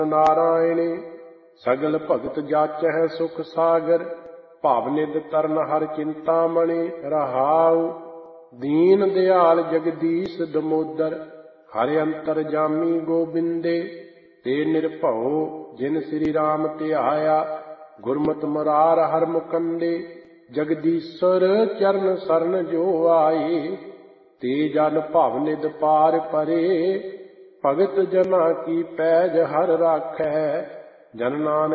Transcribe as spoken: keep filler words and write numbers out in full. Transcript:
नारायण सगल भगत जाचै सुख सागर भाव निध तरन हर चिंतामणि रहाउ दीन दयाल जगदीश दमोदर हर अंतर जामी गोबिंदे ते निर्भव जिन श्री राम ध्याया गुरमत मुरार हर मुकंदे जगदीश्वर चरण सरन जो आए ते जन भव निध पार परे भगत जना की पैज हर राखै जन नानक